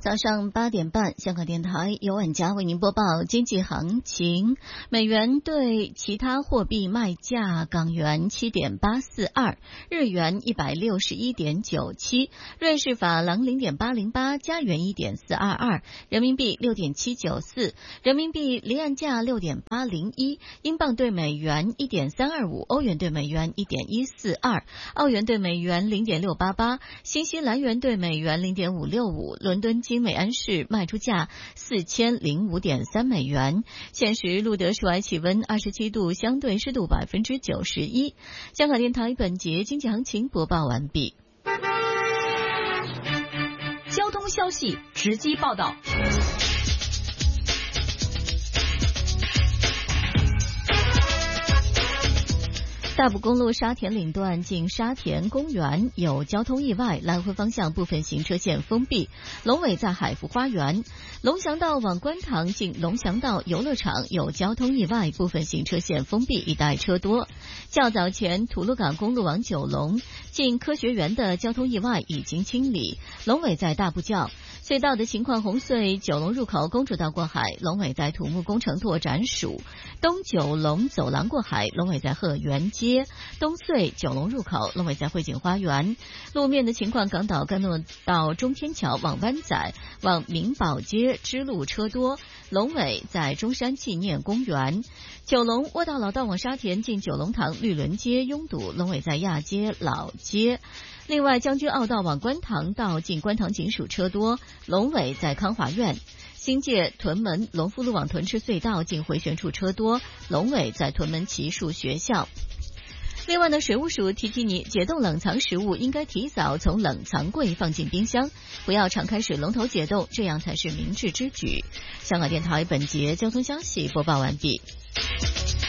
早上8点半，香港电台由晚佳为您播报经济行情。美元对其他货币卖价：港元7.842，日元161.97，瑞士法郎0.808，加元1.422，人民币6.794，人民币离岸价6.801，英镑对美元1.325，欧元对美元1.142，澳元对美元0.688，新西兰元对美元0.565，伦敦金每安士卖出价4005.3美元。现时录得室外气温27度，相对湿度91%。香港电台本节经济行情播报完毕。 交通消息直击报道。 大埔公路沙田岭段近沙田公园有交通意外，来回方向部分行车线封闭。龙尾在海福花园，龙翔道往观塘近龙翔道游乐场有交通意外，部分行车线封闭，一带车多。较早前吐露港公路往九龙近科学园的交通意外已经清理，龙尾在大埔滘。隧道的情况：红隧九龙入口公主道过海，龙尾在土木工程拓展署；东九龙走廊过海，龙尾在鹤园街；东隧九龙入口，龙尾在汇景花园。路面的情况：港岛干诺道中天桥往湾仔往明宝街支路车多，龙尾在中山纪念公园；九龙窝道老道往沙田近九龙塘绿伦街拥堵，龙尾在亚街老街。另外，将军澳道往观塘道近观塘警署车多，龙尾在康华苑；新界屯门龙富路往屯赤隧道近回旋处车多，龙尾在屯门奇树学校。另外呢，水务署提醒你，解冻冷藏食物应该提早从冷藏柜放进冰箱，不要常开水龙头解冻，这样才是明智之举。香港电台本节交通消息播报完毕。